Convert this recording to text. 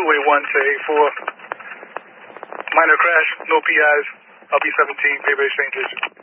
281 to 84. Minor crash, no PIs. LB 17, Bay Strangers.